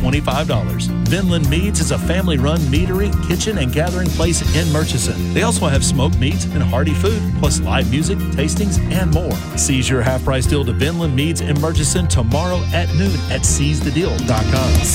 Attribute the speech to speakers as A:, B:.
A: $25. Vinland Meats is a family-run meadery, kitchen, and gathering place in Murchison. They also have smoked meats and hearty food, plus live music, tastings, and more. Seize your half-price deal to Vinland Meats in Murchison tomorrow at noon at seizethedeal.com.